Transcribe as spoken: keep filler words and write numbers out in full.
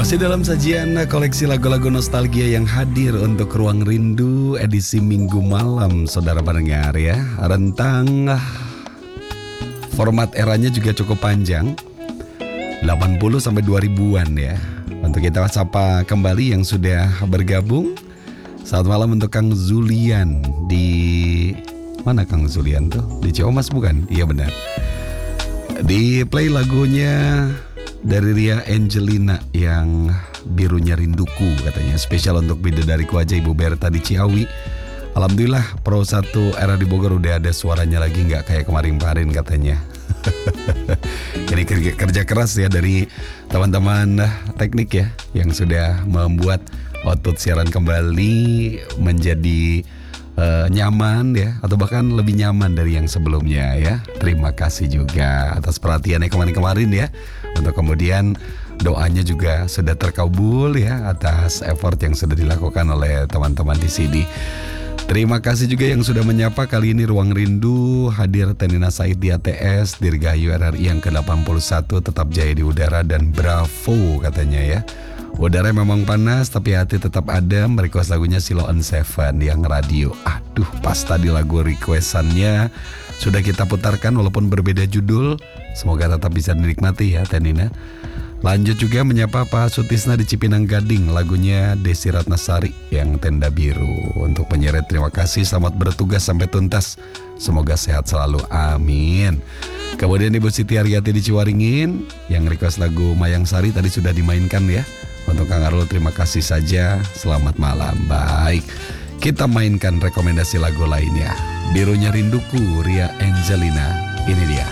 Masih dalam sajian koleksi lagu-lagu nostalgia yang hadir untuk Ruang Rindu edisi Minggu malam, saudara pendengar ya. Rentang format eranya juga cukup panjang, delapan puluh sampai dua ribuan ya. Untuk kita sapa kembali yang sudah bergabung. Selamat malam untuk Kang Zulian di mana Kang Zulian tuh? Di Ciamas bukan? Iya benar. Di play lagunya dari Ria Angelina yang Birunya Rinduku katanya, spesial untuk bidadariku aja Ibu Berta di Ciawi. Alhamdulillah Pro satu era di Bogor udah ada suaranya lagi, nggak kayak kemarin-kemarin katanya. Ini kerja, kerja keras ya dari teman-teman teknik ya, yang sudah membuat output siaran kembali menjadi uh, nyaman ya, atau bahkan lebih nyaman dari yang sebelumnya ya. Terima kasih juga atas perhatiannya kemarin-kemarin ya. Untuk kemudian doanya juga sudah terkabul ya atas effort yang sudah dilakukan oleh teman-teman di sini. Terima kasih juga yang sudah menyapa. Kali ini Ruang Rindu hadir Tenina Said di A T S, Dirgahayu R R I yang ke delapan puluh satu, tetap jaya di udara dan bravo katanya ya. Udara memang panas tapi hati tetap adem. Request lagunya Silo on Seven yang radio. Aduh, pas tadi lagu requestannya sudah kita putarkan walaupun berbeda judul. Semoga tetap bisa dinikmati ya Tenina. Lanjut juga menyapa Pak Sutisna di Cipinang Gading, lagunya Desi Ratnasari yang Tenda Biru. Untuk penyeret terima kasih, selamat bertugas sampai tuntas. Semoga sehat selalu, amin. Kemudian Ibu Siti Aryati di Ciwaringin yang request lagu Mayang Sari tadi sudah dimainkan ya. Untuk Kang Arul terima kasih saja, selamat malam. Baik, kita mainkan rekomendasi lagu lainnya. Birunya Rinduku, Ria Angelina, ini dia.